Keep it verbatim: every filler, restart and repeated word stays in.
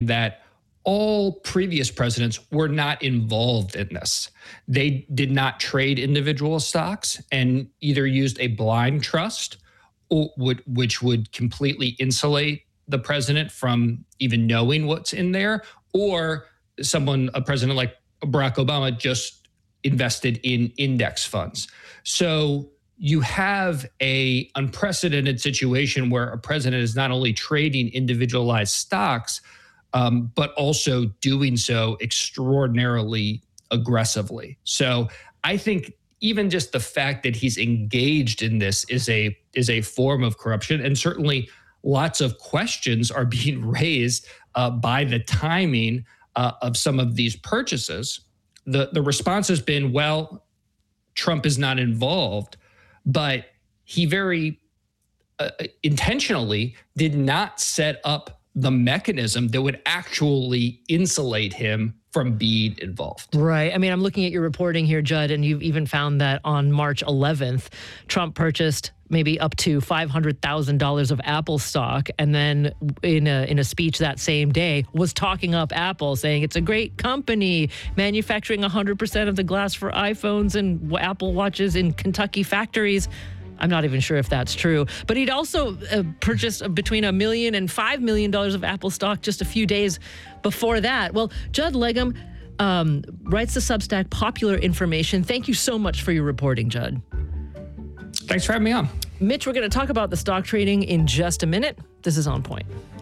that all previous presidents were not involved in this. They did not trade individual stocks and either used a blind trust, or would, which would completely insulate the president from even knowing what's in there, or someone, a president like Barack Obama, just invested in index funds. So you have a unprecedented situation where a president is not only trading individualized stocks, um, but also doing so extraordinarily aggressively. So I think even just the fact that he's engaged in this is a is a form of corruption, and certainly lots of questions are being raised uh, by the timing uh, of some of these purchases. The the response has been, well, Trump is not involved, but he very uh, intentionally did not set up the mechanism that would actually insulate him from being involved. Right. I mean, I'm looking at your reporting here, Judd, and you've even found that on March eleventh, Trump purchased maybe up to five hundred thousand dollars of Apple stock, and then in a, in a speech that same day was talking up Apple, saying it's a great company, manufacturing one hundred percent of the glass for iPhones and Apple Watches in Kentucky factories. I'm not even sure if that's true. But he'd also uh, purchased between a million and five million dollars of Apple stock just a few days before that. Well, Judd Legum um, writes the Substack Popular Information. Thank you so much for your reporting, Judd. Thanks for having me on. Mitch, we're going to talk about the stock trading in just a minute. This is On Point.